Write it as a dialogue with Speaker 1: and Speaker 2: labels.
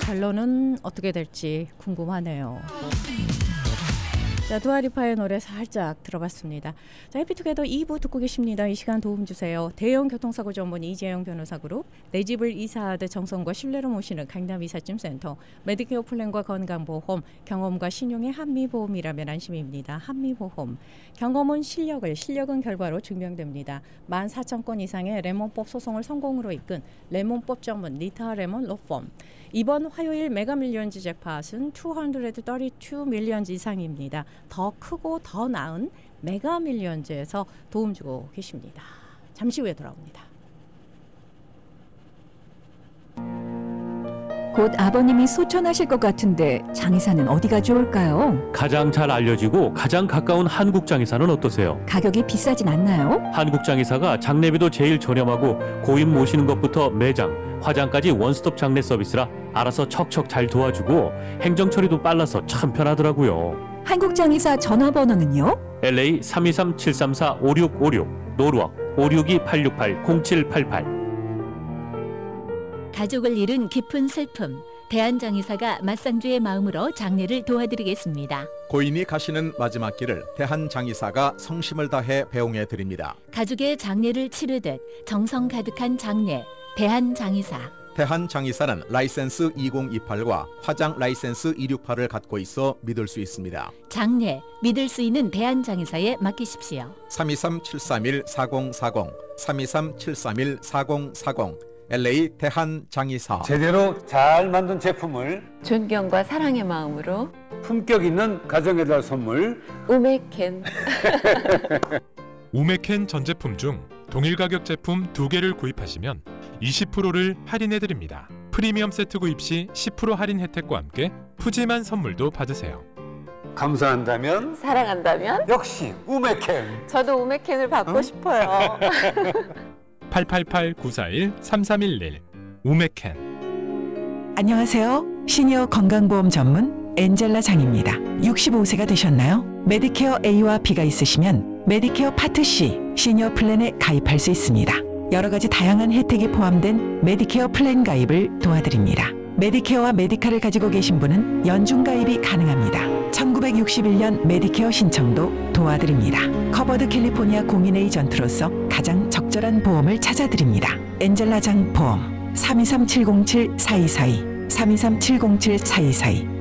Speaker 1: 결론은 어떻게 될지 궁금하네요. 자, 두아리파의 노래 살짝 들어봤습니다. 자, 해피투게더 2부 듣고 계십니다. 이 시간 도움 주세요. 대형 교통사고 전문 이재영 변호사 그룹, 내 집을 이사하듯 정성과 신뢰로 모시는 강남 이삿짐센터, 메디케어 플랜과 건강보험, 경험과 신용의 한미보험이라면 안심입니다. 한미보험. 경험은 실력은 결과로 증명됩니다. 14,000건 이상의 레몬법 소송을 성공으로 이끈 레몬법 전문 리타 레몬 로펌. 이번 화요일 메가밀리언즈 잭팟은 232 밀리언즈 이상입니다. 더 크고 더 나은 메가밀리언즈에서 도움 주고 계십니다. 잠시 후에 돌아옵니다.
Speaker 2: 곧 아버님이 소천하실 것 같은데 장의사는 어디가 좋을까요?
Speaker 3: 가장 잘 알려지고 가장 가까운 한국장의사는 어떠세요?
Speaker 2: 가격이 비싸진 않나요?
Speaker 3: 한국장의사가 장례비도 제일 저렴하고 고인 모시는 것부터 매장, 화장까지 원스톱 장례 서비스라 알아서 척척 잘 도와주고 행정 처리도 빨라서 참 편하더라고요.
Speaker 2: 한국장의사 전화번호는요?
Speaker 3: LA 323-734-5656, 노르워크 562-868-0788.
Speaker 4: 가족을 잃은 깊은 슬픔, 대한장의사가 맞상주의 마음으로 장례를 도와드리겠습니다.
Speaker 5: 고인이 가시는 마지막 길을 대한장의사가 성심을 다해 배웅해 드립니다.
Speaker 4: 가족의 장례를 치르듯 정성 가득한 장례, 대한장의사.
Speaker 5: 대한장의사는 라이센스 2028과 화장 라이센스 268을 갖고 있어 믿을 수 있습니다.
Speaker 4: 장례, 믿을 수 있는 대한장의사에 맡기십시오.
Speaker 5: 323-731-4040, 323-731-4040, LA 대한장의사.
Speaker 6: 제대로 잘 만든 제품을
Speaker 7: 존경과 사랑의 마음으로
Speaker 6: 품격 있는 가정에다 선물
Speaker 7: 우메켄.
Speaker 8: 우메켄 전 제품 중 동일 가격 제품 2개를 구입하시면 20%를 할인해드립니다. 프리미엄 세트 구입 시 10% 할인 혜택과 함께 푸짐한 선물도 받으세요.
Speaker 6: 감사한다면,
Speaker 7: 사랑한다면
Speaker 6: 역시 우메켄.
Speaker 7: 저도 우메켄을 받고 싶어요.
Speaker 8: 888-941-3311 우메켄.
Speaker 9: 안녕하세요. 시니어 건강보험 전문 엔젤라 장입니다. 65세가 되셨나요? 메디케어 A와 B가 있으시면 메디케어 파트 C 시니어 플랜에 가입할 수 있습니다. 여러 가지 다양한 혜택이 포함된 메디케어 플랜 가입을 도와드립니다. 메디케어와 메디카를 가지고 계신 분은 연중 가입이 가능합니다. 1961년 메디케어 신청도 도와드립니다. 커버드 캘리포니아 공인 에이전트로서 가장 적절한 보험을 찾아드립니다. 엔젤라장 보험 323-707-4242 323-707-4242